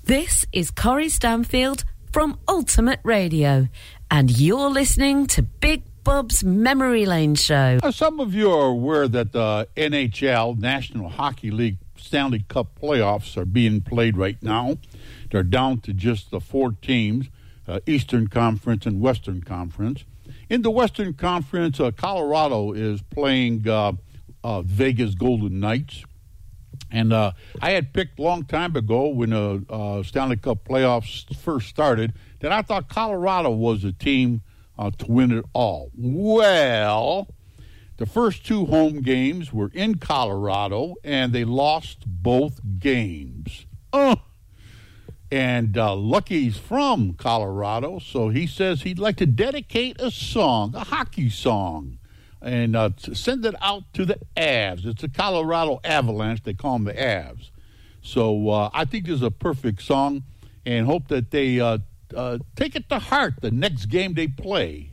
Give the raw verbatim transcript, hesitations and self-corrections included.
This is Corey Stanfield from Ultimate Radio, and you're listening to Big Bub's Memory Lane Show. Uh, some of you are aware that the N H L, National Hockey League Stanley Cup playoffs are being played right now. They're down to just the four teams, uh, Eastern Conference and Western Conference. In the Western Conference, uh, Colorado is playing uh, uh, Vegas Golden Knights. And uh, I had picked a long time ago when the uh, Stanley Cup playoffs first started that I thought Colorado was the team uh, to win it all. Well, the first two home games were in Colorado, and they lost both games. Oh. And uh, Lucky's from Colorado, so he says he'd like to dedicate a song, a hockey song, and uh, to send it out to the Avs. It's the Colorado Avalanche. They call them the Avs. So uh, I think this is a perfect song, and hope that they uh, uh, take it to heart the next game they play.